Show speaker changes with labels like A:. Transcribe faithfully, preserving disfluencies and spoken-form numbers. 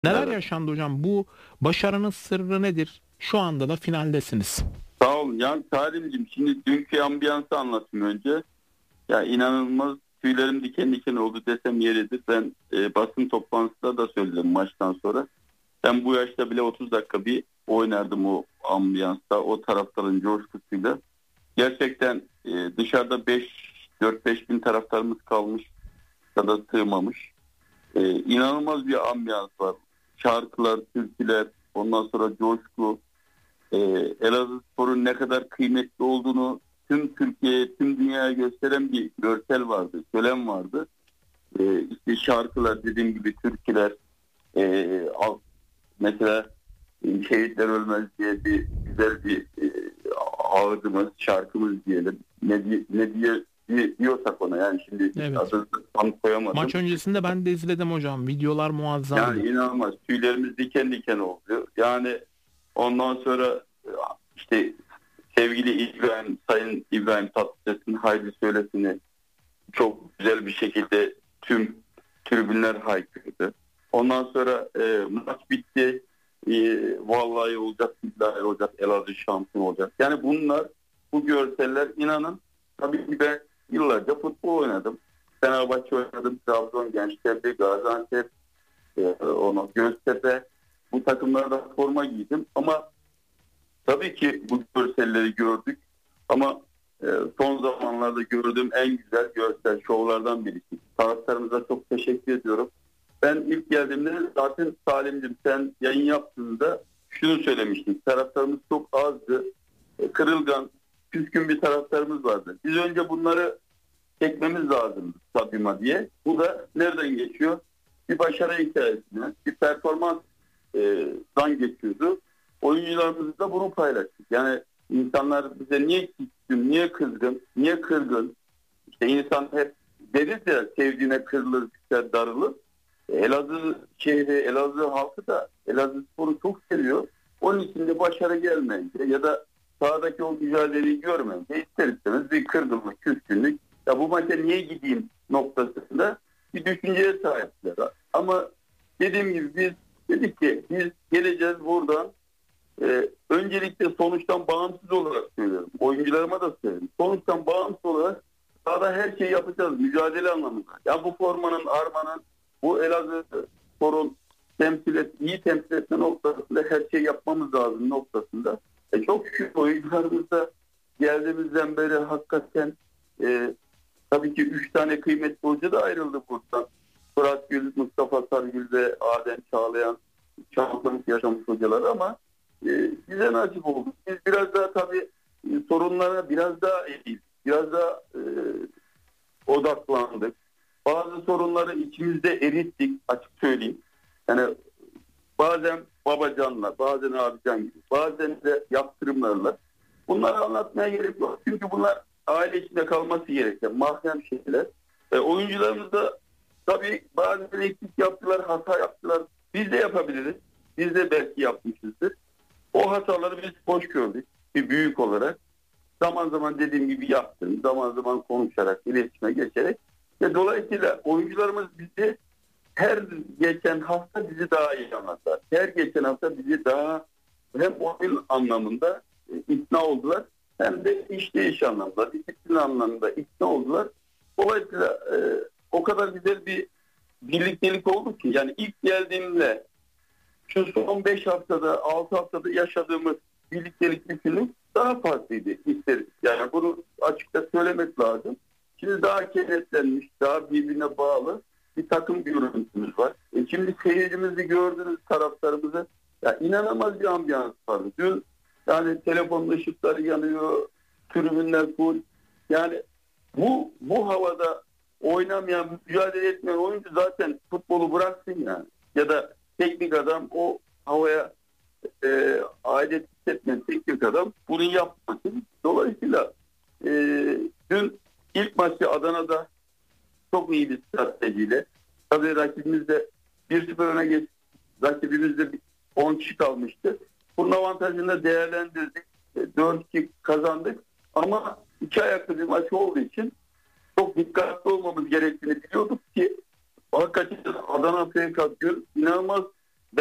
A: Neler
B: Evet.
A: yaşandı hocam? Bu başarının sırrı nedir? Şu anda da finaldesiniz.
B: Sağ olun. Yani Salimciğim, şimdi dünkü ambiyansı anlatayım önce. Ya inanılmaz, tüylerim diken diken oldu desem yeridir. Ben e, basın toplantısında da söyledim maçtan sonra. Ben bu yaşta bile otuz dakika bir oynardım o ambiyansta, o taraftarın coşkusuyla. Gerçekten e, dışarıda beş dört beş bin taraftarımız kalmış ya da sığmamış. E, inanılmaz bir ambiyans var. Şarkılar, türküler, ondan sonra coşku. Ee, Elazığspor'un ne kadar kıymetli olduğunu tüm Türkiye'ye, tüm dünyaya gösteren bir görsel vardı, söylem vardı. Ee, işte şarkılar, dediğim gibi türküler, ee, al- mesela e, Şehitler Ölmez diye bir güzel bir e, ağıdımız, şarkımız diyelim. Ne, diye, ne diye diye- diyorsak ona, yani şimdi
A: Evet.
B: adını tam koyamadım.
A: Maç öncesinde ben de izledim hocam. Videolar muazzamdı.
B: Yani inanılmaz, tüylerimiz diken diken oldu. Yani ondan sonra işte sevgili İbrahim, Sayın İbrahim Tatlıses'in Haydi Söylesini çok güzel bir şekilde tüm tribünler haykırdı. Ondan sonra e, maç bitti. E, vallahi olacak, billahi olacak, Elazığ şampiyon olacak. Yani bunlar, bu görseller, inanın, tabii ki ben yıllarca futbol oynadım. Fenerbahçe oynadım, Trabzon, Gençler'de, Gaziantep, e, onu Göztepe, bu takımlarda forma giydim ama tabii ki bu görselleri gördük ama e, son zamanlarda gördüğüm en güzel görsel şovlardan birisi. Taraftarımıza çok teşekkür ediyorum. Ben ilk geldiğimde zaten Salim'cim, sen yayın yaptığında şunu söylemiştin. Taraftarımız çok azdı. E, kırılgan, küskün bir taraftarımız vardı. Biz önce bunları çekmemiz lazım stadyuma diye. Bu da nereden geçiyor? Bir başarı hikayesine, bir performansdan geçiyordu. Oyuncularımızla bunu paylaştık. Yani insanlar bize niye küskün, niye kızgın, niye kırgın? İşte insan hep deriz ya, sevdiğine kırılır, küser, darılır. Elazığ şehri, Elazığ halkı da Elazığspor'u çok seviyor. Onun için de başarı gelmeyince ya da sahadaki o mücadeleyi görmeyince ister istemez bir kırgınlık, küskünlük, ya bu maça niye gideyim noktasında bir düşünceye sahipler. Ama dediğim gibi biz dedik ki biz geleceğiz buradan. Ee, öncelikle sonuçtan bağımsız olarak söylüyorum. Oyuncularıma da söylüyorum. Sonuçtan bağımsız olarak sahada her şeyi yapacağız. Mücadele anlamında. Ya bu formanın, armanın, bu Elazığ Spor'un temsil et, iyi temsil etme noktasında her şeyi yapmamız lazım noktasında. E çok şükür oyuncularımız da geldiğimizden beri hakikaten e, tabii ki üç tane kıymetli hoca da ayrıldı buradan. Fırat Gül, Mustafa Sarıgül ve Adem Çağlayan şampiyonluk yaşamış hocalar ama e, bize nasip oldu. Biz biraz daha tabii e, sorunlara biraz daha eğildik. Biraz daha e, odaklandık. Bazı sorunları içimizde erittik, açık söyleyeyim. Yani bazen babacanla, bazen abican gibi, bazen de yaptırımlarla. Bunları anlatmaya gerek yok. Çünkü bunlar aile içinde kalması gereken mahrem şeyler. E, oyuncularımız da tabii bazen eksik yaptılar, hata yaptılar. Biz de yapabiliriz. Biz de belki yapmışızdır. O hataları biz hoş gördük bir büyük olarak. Zaman zaman dediğim gibi yaptım. Zaman zaman konuşarak, iletişime geçerek. Ve dolayısıyla oyuncularımız bizi her geçen hafta bizi daha iyi anlattılar. Her geçen hafta bizi daha hem oyun anlamında e, ikna oldular, hem de işte iş anlamında, disiplin anlamında ikna oldular. Dolayısıyla e, o kadar güzel bir birliktelik oldu ki, yani ilk geldiğimde şu son beş haftada, altı haftada yaşadığımız birliktelik, bütünlük daha farklıydı. İster, yani bunu açıkça söylemek lazım. Şimdi daha kenetlenmiş, daha birbirine bağlı bir takım görüntümüz var. E şimdi seyircimizi gördünüz, taraftarımızı. Ya inanılmaz bir ambiyans vardı. Dün yani telefonun ışıkları yanıyor, tribünler full. Yani bu bu havada oynamayan, mücadele etmeyen oyuncu zaten futbolu bıraksın yani. Ya da teknik adam o havaya e, aidiyet hissetmeyen teknik adam bunu yapmasın. Dolayısıyla e, dün ilk maçı Adana'da çok iyi bir stratejiyle, tabii rakibimiz de bir sıfır öne geç, rakibimiz de on kişi kalmıştı. Bunun avantajını da değerlendirdik. dört iki kazandık. Ama iki ayaklı bir maç olduğu için çok dikkatli olmamız gerektiğini biliyorduk ki hakikaten Adana F K Gül inanılmaz